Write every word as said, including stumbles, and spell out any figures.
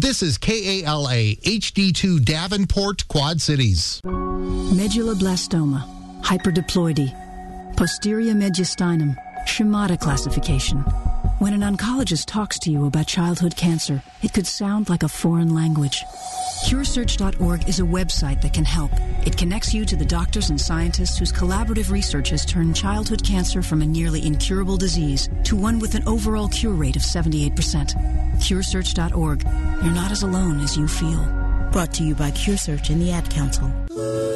This is K A L A H D two Davenport, Quad Cities. Medulloblastoma, hyperdiploidy, posterior mediastinum, schemata classification. When an oncologist talks to you about childhood cancer, it could sound like a foreign language. Cure Search dot org is a website that can help. It connects you to the doctors and scientists whose collaborative research has turned childhood cancer from a nearly incurable disease to one with an overall cure rate of seventy-eight percent. Cure Search dot org. You're not as alone as you feel. Brought to you by CureSearch and the Ad Council.